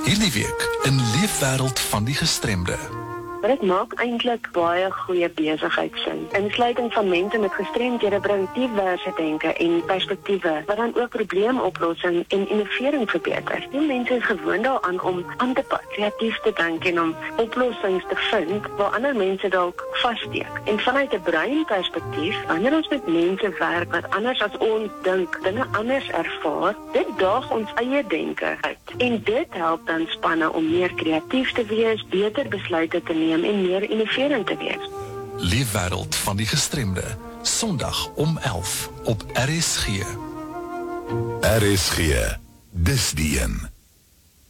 Hierdie week in Leefwêreld van die Gestremde. Dit maak eintlik baie goeie besigheidsin. Insluiting van mense met gestremdhede bring diverse denke en perspektiewe wat dan ook probleemoplossing en innovering verbeter. Die mense is gewoond daaraan om aan te pas, kreatief te dink en om oplossings te vind waar ander mense dalk vassteek. En vanuit 'n breinperspektief, wanneer ons met mense werk wat anders as ons dink, dinge anders ervaar, dit daag ons eie denke uit. En dit help dan spanne om meer kreatief te wees, beter besluite te neem en meer innoverend te wees. Leefwêreld van die Gestremde, Sondag om 11 op RSG. RSG, dis die een.